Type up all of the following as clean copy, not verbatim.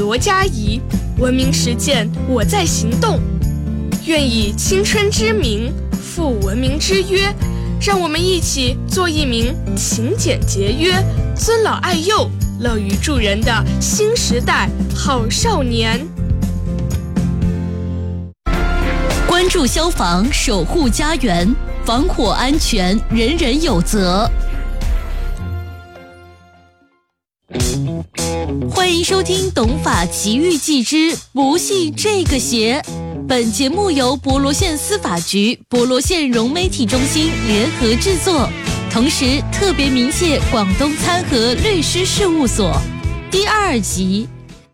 罗佳怡，文明实践，我在行动。愿以青春之名，负文明之约，让我们一起做一名勤俭节约、尊老爱幼、乐于助人的新时代好少年。 关注消防，守护家园，防火安全，人人有责。欢迎收听《懂法奇遇记之不系这个邪》。本节目由博罗县司法局、博罗县融媒体中心联合制作，同时特别鸣谢广东参和律师事务所。第2集。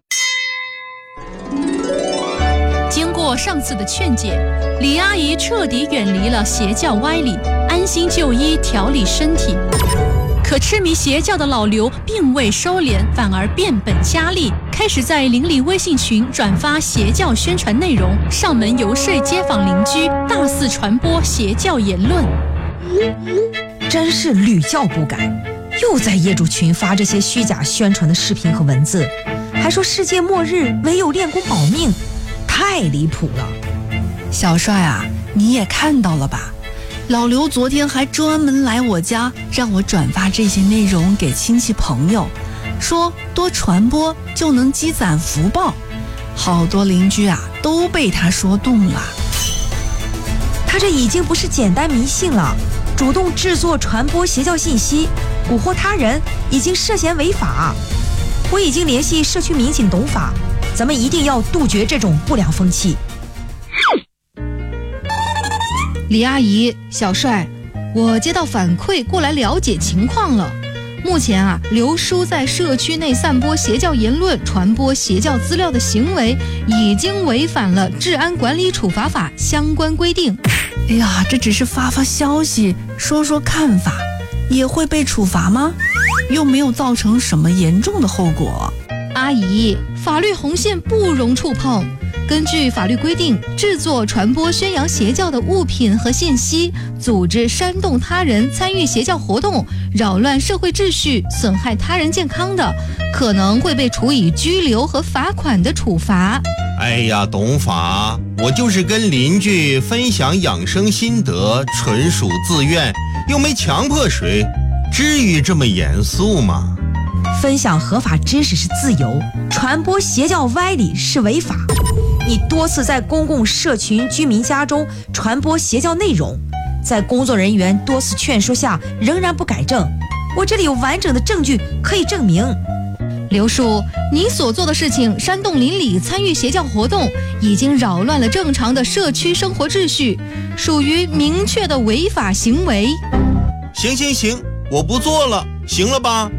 经过上次的劝解，李阿姨彻底远离了邪教歪理，安心就医调理身体。可痴迷邪教的老刘并未收敛，反而变本加厉，开始在邻里微信群转发邪教宣传内容，上门游说街坊邻居，大肆传播邪教言论。 真是屡教不改，又在业主群发这些虚假宣传的视频和文字，还说世界末日唯有练功保命，太离谱了。 小帅啊，你也看到了吧？老刘昨天还专门来我家，让我转发这些内容给亲戚朋友，说多传播就能积攒福报。好多邻居啊都被他说动了。 他这已经不是简单迷信了，主动制作传播邪教信息，蛊惑他人，已经涉嫌违法。我已经联系社区民警懂法，咱们一定要杜绝这种不良风气。 李阿姨，小帅，我接到反馈过来了解情况了。目前啊，刘叔在社区内散播邪教言论、传播邪教资料的行为，已经违反了治安管理处罚法相关规定。 哎呀，这只是发消息，说说看法，也会被处罚吗？又没有造成什么严重的后果。 阿姨，法律红线不容触碰。根据法律规定，制作、传播、宣扬邪教的物品和信息，组织煽动他人参与邪教活动，扰乱社会秩序，损害他人健康的，可能会被处以拘留和罚款的处罚。 哎呀，懂法，我就是跟邻居分享养生心得，纯属自愿，又没强迫谁，至于这么严肃吗？ 分享合法知识是自由，传播邪教歪理是违法。你多次在公共社群居民家中传播邪教内容，在工作人员多次劝说下仍然不改正，我这里有完整的证据可以证明。 刘叔，你所做的事情煽动邻里参与邪教活动，已经扰乱了正常的社区生活秩序，属于明确的违法行为。 行，我不做了，行了吧？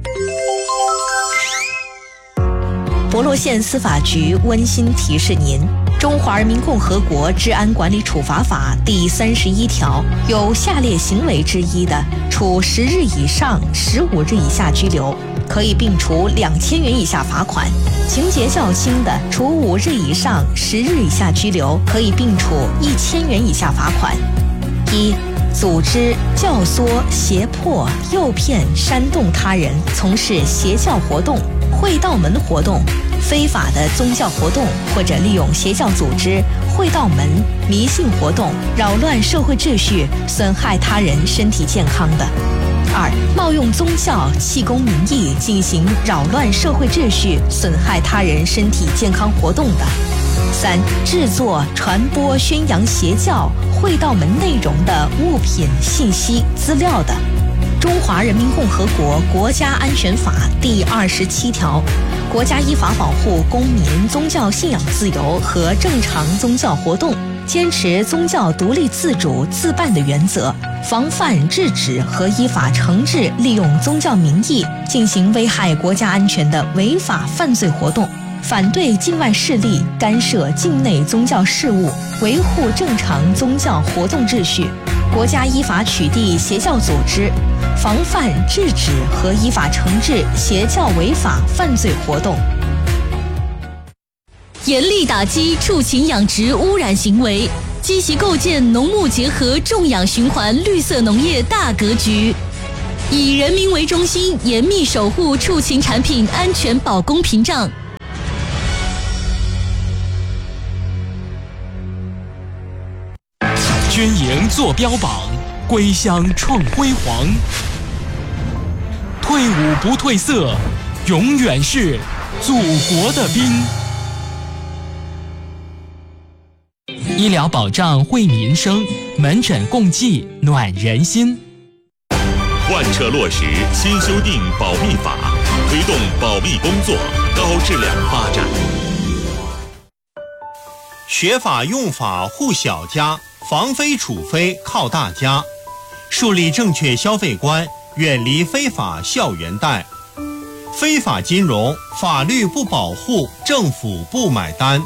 博罗县司法局温馨提示您：中华人民共和国治安管理处罚法第31条，有下列行为之一的，处10日以上15日以下拘留，可以并处2000元以下罚款；情节较轻的，处5日以上10日以下拘留，可以并处1000元以下罚款。1、组织、教唆、胁迫、诱骗、煽动他人从事邪教活动、会道门活动、非法的宗教活动，或者利用邪教组织、会道门、迷信活动扰乱社会秩序，损害他人身体健康的。2、冒用宗教、气功名义进行扰乱社会秩序、损害他人身体健康活动的。3、制作、传播、宣扬邪教、会道门内容的物品、信息、资料的。中华人民共和国国家安全法第27条，国家依法保护公民宗教信仰自由和正常宗教活动，坚持宗教独立自主自办的原则，防范制止和依法惩治利用宗教名义进行危害国家安全的违法犯罪活动，反对境外势力干涉境内宗教事务，维护正常宗教活动秩序。国家依法取缔邪教组织，防范制止和依法惩治邪教违法犯罪活动。严厉打击畜禽养殖污染行为，积极构建农牧结合种养循环绿色农业大格局，以人民为中心，严密守护畜禽产品安全保供屏障。 军营做标榜，归乡创辉煌。退伍不褪色，永远是祖国的兵。医疗保障惠民生，门诊共济暖人心。 贯彻落实新修订保密法，推动保密工作高质量发展。 学法用法护小家，防非处非靠大家。树立正确消费观，远离非法校园贷。非法金融，法律不保护，政府不买单。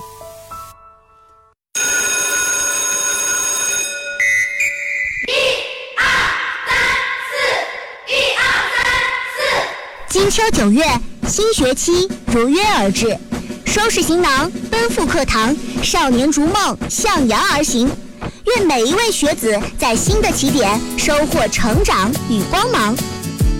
金秋9月，新学期如约而至，收拾行囊，奔赴课堂，少年逐梦，向阳而行。愿每一位学子在新的起点收获成长与光芒。